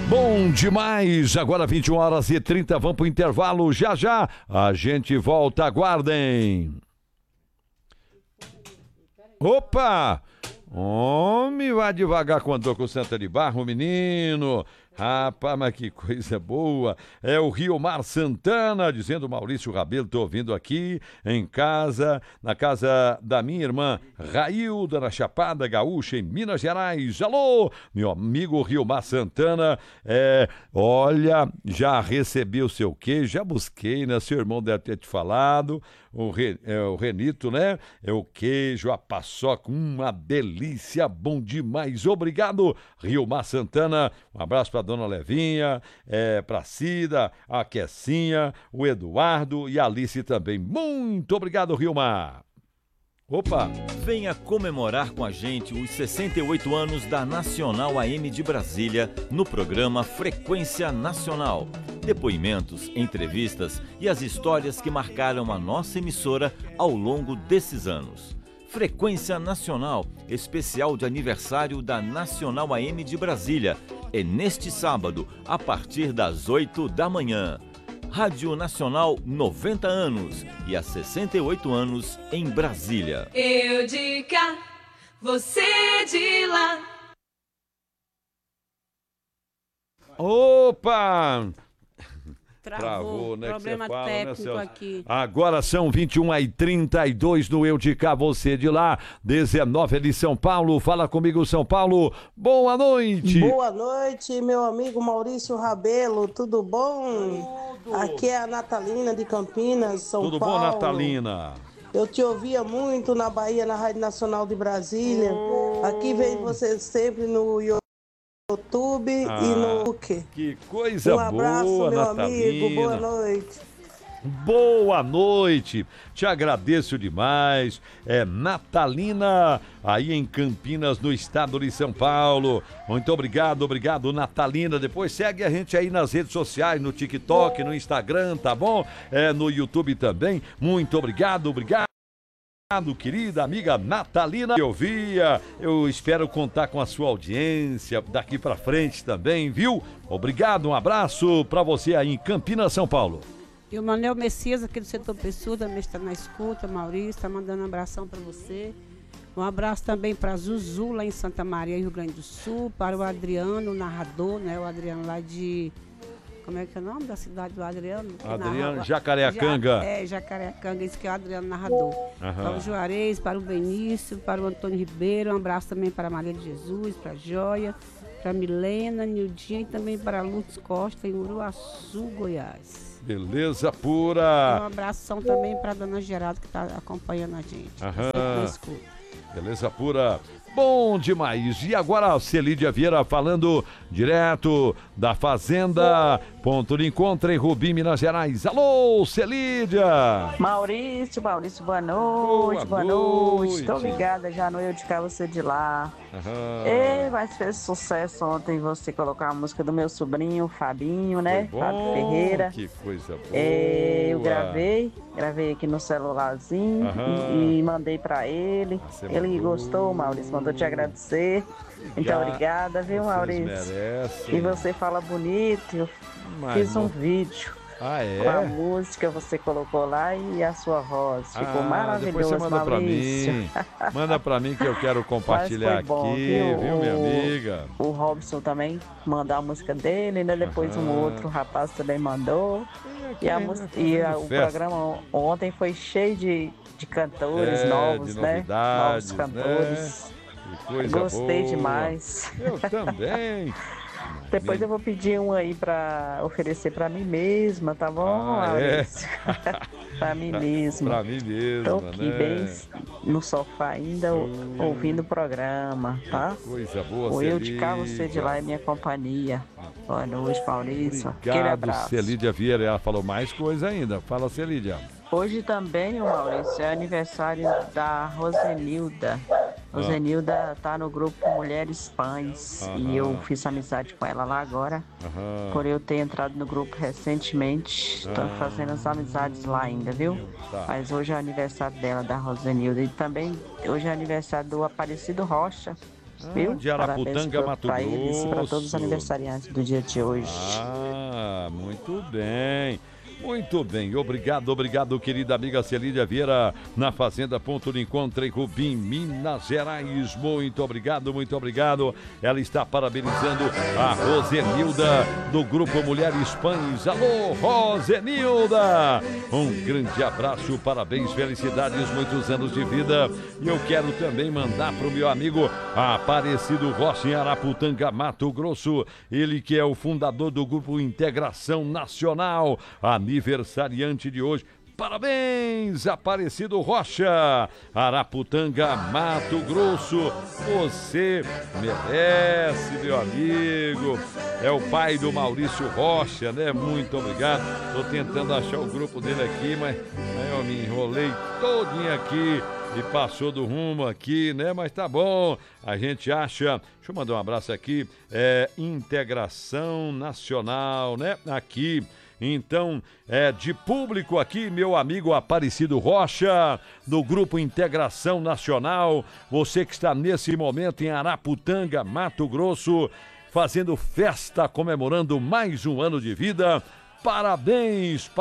Bom demais, agora 21h30, vamos pro intervalo, já já a gente volta, aguardem. Opa! Homem, vai devagar quando tô com Santa de Barro, menino. Rapaz, mas que coisa boa. É o Riomar Santana, dizendo: Maurício Rabelo, tô ouvindo aqui em casa, na casa da minha irmã Railda, na Chapada Gaúcha, em Minas Gerais. Alô, meu amigo Riomar Santana. Olha, já recebi o seu queijo, já busquei, né? Seu irmão deve ter te falado. O Renito, né? É o queijo, a paçoca, uma delícia, bom demais. Obrigado, Riomar Santana. Um abraço para Dona Levinha, pra Cida, a Quessinha, o Eduardo e a Alice também. Muito obrigado, Riomar. Opa! Venha comemorar com a gente os 68 anos da Nacional AM de Brasília no programa Frequência Nacional. Depoimentos, entrevistas e as histórias que marcaram a nossa emissora ao longo desses anos. Frequência Nacional, especial de aniversário da Nacional AM de Brasília. É neste sábado, a partir das 8 da manhã. Rádio Nacional 90 anos e há 68 anos em Brasília. Eu de cá, você de lá. Opa! Travou, né? Problema que fala, técnico né, aqui. Agora são 21h32 no Eu de Cá, você de lá. 19 ali São Paulo. Fala comigo, São Paulo. Boa noite. Boa noite, meu amigo Maurício Rabelo. Tudo bom? Tudo. Aqui é a Natalina de Campinas, São Paulo. Tudo bom, Natalina? Eu te ouvia muito na Bahia, na Rádio Nacional de Brasília. Aqui vem você sempre no YouTube e no Facebook. Que coisa boa, Um abraço, meu Natalina. amigo. Boa noite. Boa noite, te agradeço demais. É Natalina, aí em Campinas, no estado de São Paulo. Muito obrigado, Natalina. Depois segue a gente aí nas redes sociais, no TikTok, no Instagram, tá bom? No YouTube também. Muito obrigado. Querida amiga Natalina, eu espero contar com a sua audiência daqui pra frente também, viu? Obrigado, um abraço pra você aí em Campinas, São Paulo. E o Manuel Messias, aqui do setor Pessoa, também está na escuta. Maurício, está mandando um abração para você. Um abraço também para Zuzu, lá em Santa Maria, Rio Grande do Sul. Para o Adriano, o narrador, né? O Adriano lá de... Como é que é o nome da cidade do Adriano? Adriano, Jacareacanga. Jacareacanga, esse que é o Adriano narrador. Para o Juarez, para o Benício, para o Antônio Ribeiro. Um abraço também para a Maria de Jesus, para a Joia, para a Milena, Nildinha e também para a Lutz Costa, em Uruaçu, Goiás. Beleza pura. Um abração também para a dona Geralda, que está acompanhando a gente. Beleza pura. Bom demais. E agora a Celídia Vieira falando direto da Fazenda, ponto de encontro em Rubim, Minas Gerais. Alô, Celídia! Maurício, boa noite. Tô ligada já no Eu de Cá, você de lá. Mas fez sucesso ontem você colocar a música do meu sobrinho, Fabinho, né? Fábio Ferreira. Que coisa boa. Eu gravei aqui no celularzinho e mandei pra ele. Ele gostou, Maurício, mandou te agradecer. Então, obrigada, viu, Maurício? Merecem. E você fala bonito, eu fiz um vídeo com a música, você colocou lá e a sua voz. Ficou maravilhoso, depois você manda Maurício. Manda pra mim que eu quero compartilhar bom, aqui, viu, minha amiga? O Robson também mandou a música dele, né? Depois um outro rapaz também mandou. O programa ontem foi cheio de cantores novos, de né? novidades, Novos cantores. Né? Que coisa Gostei boa. demais. Eu também. Depois eu vou pedir um aí pra oferecer pra mim mesma, tá bom, Maurício? Pra mim mesma. Pra mim mesma, tô aqui né? bem no sofá ainda, ouvindo o programa, tá? Coisa boa, O Eu de Cá, você de lá é minha companhia. Boa noite, Maurício. Aquele abraço. Celídia Vieira. Ela falou mais coisa ainda. Fala, Celídia. Hoje também, Maurício, é aniversário da Rosenilda. Rosenilda tá no grupo Mulheres Pães e eu fiz amizade com ela lá agora. Por eu ter entrado no grupo recentemente, tô fazendo as amizades lá ainda, viu? Mas hoje é aniversário dela, da Rosenilda. E também hoje é aniversário do Aparecido Rocha, viu? De Araputanga, Mato pra eles e para todos os Grosso. aniversariantes do dia de hoje. Ah, muito bem. Muito bem, obrigado, querida amiga Celídia Vieira, na Fazenda Ponto de Encontro em Rubim, Minas Gerais. Muito obrigado. Ela está parabenizando a Rosenilda, do Grupo Mulheres Pães. Alô, Rosenilda! Um grande abraço, parabéns, felicidades, muitos anos de vida. E eu quero também mandar para o meu amigo Aparecido Rocha, em Araputanga, Mato Grosso. Ele que é o fundador do Grupo Integração Nacional, aniversariante de hoje. Parabéns, Aparecido Rocha, Araputanga, Mato Grosso. Você merece, meu amigo. É o pai do Maurício Rocha, né? Muito obrigado. Tô tentando achar o grupo dele aqui, mas eu me enrolei todinho aqui e passou do rumo aqui, né? Mas tá bom, a gente acha. Deixa eu mandar um abraço aqui. Integração Nacional, né? Aqui. Então, de público aqui, meu amigo Aparecido Rocha, do Grupo Integração Nacional, você que está nesse momento em Araputanga, Mato Grosso, fazendo festa, comemorando mais um ano de vida. Parabéns,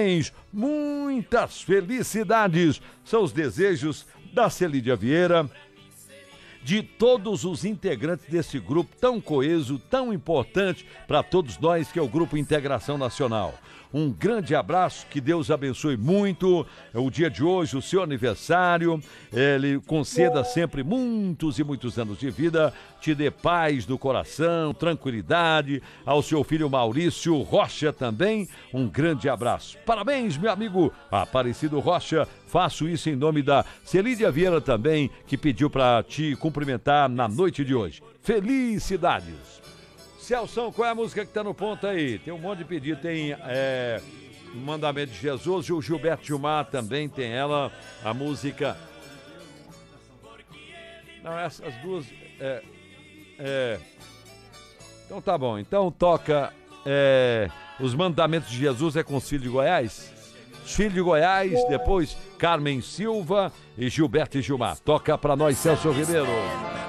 muitas felicidades. São os desejos da Celídia Vieira, de todos os integrantes desse grupo tão coeso, tão importante para todos nós, que é o Grupo Integração Nacional. Um grande abraço, que Deus abençoe muito o dia de hoje, o seu aniversário. Ele conceda sempre muitos e muitos anos de vida, te dê paz do coração, tranquilidade. Ao seu filho Maurício Rocha também, um grande abraço. Parabéns, meu amigo Aparecido Rocha. Faço isso em nome da Celídia Vieira também, que pediu para te cumprimentar na noite de hoje. Felicidades! Celção, qual é a música que tá no ponto aí? Tem um monte de pedido, tem Mandamento de Jesus, e o Gilberto Gilmar também tem ela, a música... Não, essas duas... Então tá bom, então toca Os Mandamentos de Jesus, com os Filhos de Goiás? Os Filhos de Goiás, depois Carmen Silva e Gilberto e Gilmar. Toca pra nós, Celso Ribeiro.